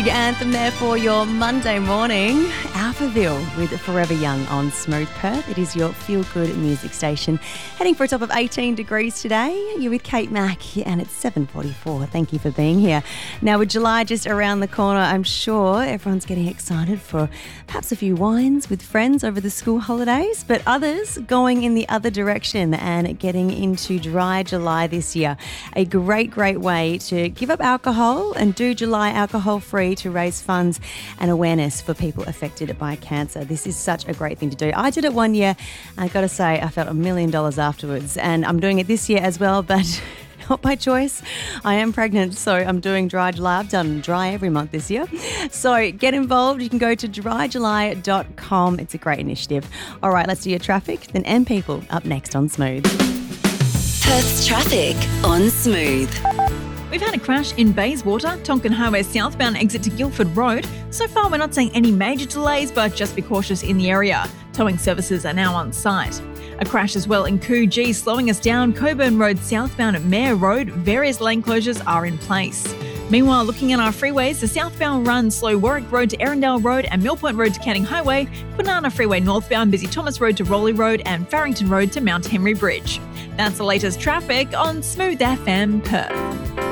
Anthem there for your Monday morning. Alphaville with Forever Young on Smooth Perth. It is your feel-good music station. Heading for a top of 18 degrees today. You're with Kate Mack and it's 7:44. Thank you for being here. Now with July just around the corner, I'm sure everyone's getting excited for perhaps a few wines with friends over the school holidays, but others going in the other direction and getting into dry July this year. A great way to give up alcohol and do July alcohol-free to raise funds and awareness for people affected by cancer. This is such a great thing to do. I did it one year. I got to say, I felt $1 million afterwards, and I'm doing it this year as well, but not by choice. I am pregnant, so I'm doing Dry July. I've done dry every month this year. So get involved. You can go to dryjuly.com. It's a great initiative. All right, let's do your traffic. Then M People up next on Smooth. Perth's traffic on Smooth. We've had a crash in Bayswater, Tonkin Highway southbound exit to Guildford Road. So far, we're not seeing any major delays, but just be cautious in the area. Towing services are now on site. A crash as well in Coogee, slowing us down Coburn Road southbound at Mayor Road. Various lane closures are in place. Meanwhile, looking at our freeways, the southbound run slow Warwick Road to Erindale Road and Millpoint Road to Canning Highway, Banana Freeway northbound busy Thomas Road to Rowley Road and Farrington Road to Mount Henry Bridge. That's the latest traffic on Smooth FM Perth.